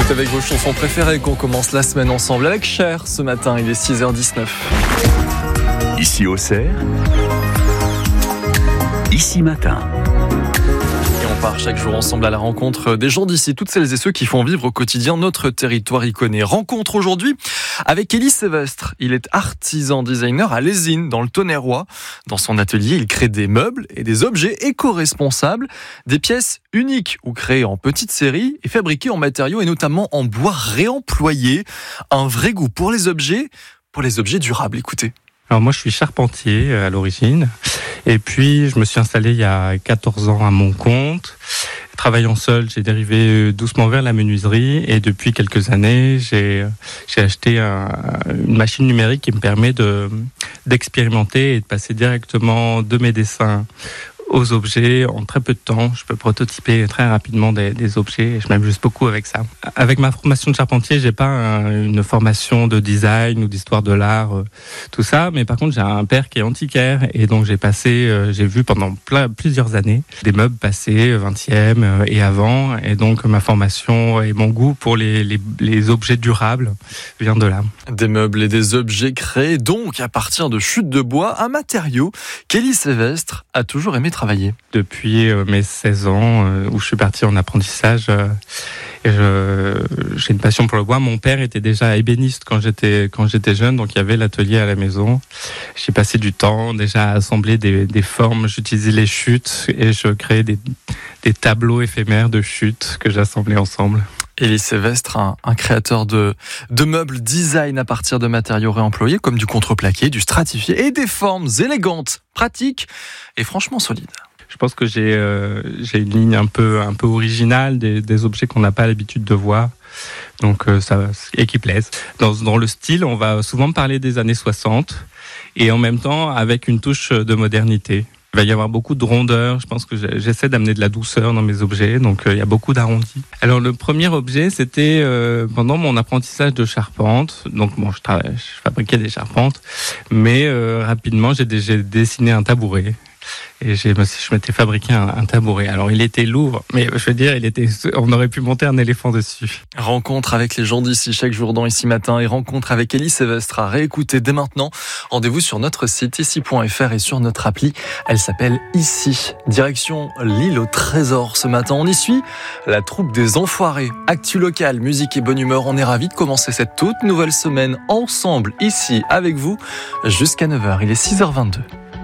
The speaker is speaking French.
C'est avec vos chansons préférées qu'on commence la semaine ensemble avec Cher. Ce matin, il est 6h19. Ici Auxerre, Ici Matin. Et on part chaque jour ensemble à la rencontre des gens d'ici, toutes celles et ceux qui font vivre au quotidien notre territoire iconé. Rencontre aujourd'hui avec Élie Sévestre. Il est artisan designer à Lésine, dans le Tonnerrois. Dans son atelier, il crée des meubles et des objets éco-responsables, des pièces uniques ou créées en petite série et fabriquées en matériaux et notamment en bois réemployé. Un vrai goût pour les objets durables. Écoutez. Alors moi je suis charpentier à l'origine et puis je me suis installé il y a 14 ans à mon compte. Travaillant seul, j'ai dérivé doucement vers la menuiserie et depuis quelques années j'ai acheté une machine numérique qui me permet d'expérimenter et de passer directement de mes dessins aux objets en très peu de temps. Je peux prototyper très rapidement des objets et je m'amuse beaucoup avec ça. Avec ma formation de charpentier, j'ai pas une formation de design ou d'histoire de l'art, tout ça, mais par contre j'ai un père qui est antiquaire et donc j'ai vu pendant plusieurs années des meubles passés 20e et avant, et donc ma formation et mon goût pour les objets durables vient de là. Des meubles et des objets créés donc à partir de chutes de bois, un matériau qu'Élie Sévestre a toujours aimé travailler. Depuis mes 16 ans où je suis parti en apprentissage, j'ai une passion pour le bois. Mon père était déjà ébéniste quand j'étais jeune, donc il y avait l'atelier à la maison. J'ai passé du temps déjà à assembler des formes. J'utilisais les chutes et je créais des tableaux éphémères de chutes que j'assemblais ensemble. Élie Sévestre, un créateur de meubles design à partir de matériaux réemployés comme du contreplaqué, du stratifié et des formes élégantes, pratiques et franchement solides. Je pense que j'ai une ligne un peu originale, des objets qu'on n'a pas l'habitude de voir. Donc et qui plaisent. Dans le style, on va souvent parler des années 60 et en même temps avec une touche de modernité. Il va y avoir beaucoup de rondeur. Je pense que j'essaie d'amener de la douceur dans mes objets, donc il y a beaucoup d'arrondis. Alors le premier objet, c'était pendant mon apprentissage de charpente. Donc bon, je fabriquais des charpentes, mais rapidement j'ai dessiné un tabouret. Et je m'étais fabriqué un tabouret. Alors il était lourd, mais je veux dire, on aurait pu monter un éléphant dessus. Rencontre avec les gens d'ici chaque jour dans Ici Matin et rencontre avec Élie Sévestre à réécouter dès maintenant. Rendez-vous sur notre site ici.fr et sur notre appli. Elle s'appelle Ici. Direction l'île au trésor ce matin. On y suit la troupe des Enfoirés. Actu local, musique et bonne humeur. On est ravis de commencer cette toute nouvelle semaine ensemble ici avec vous jusqu'à 9h. Il est 6h22.